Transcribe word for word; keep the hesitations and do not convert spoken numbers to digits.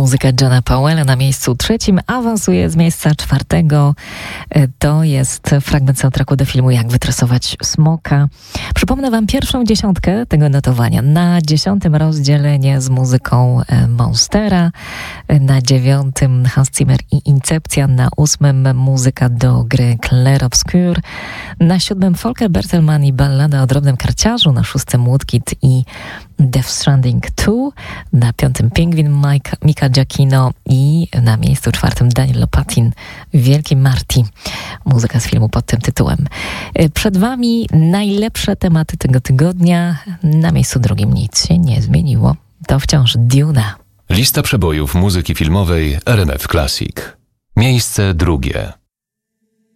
muzyka Johna Powella. Na miejscu trzecim awansuje z miejsca czwartego. To jest fragment soundtracku do filmu Jak wytresować smoka. Przypomnę wam pierwszą dziesiątkę tego notowania. Na dziesiątym rozdzielenie z muzyką Monstera, na dziewiątym Hans Zimmer i Incepcja, na ósmym muzyka do gry Clair Obscur, na siódmym Volker Bertelmann i Ballada o drobnym karciarzu, na szóstym Woodkid i Death Stranding dwa, na piątym Pingwin Mike, Mika Giacchino i na miejscu czwartym Daniel Lopatin, Wielki Marty. Muzyka z filmu pod tym tytułem. Przed wami najlepsze tematy tego tygodnia. Na miejscu drugim nic się nie zmieniło. To wciąż Duna. Lista przebojów muzyki filmowej R M F Classic. Miejsce drugie.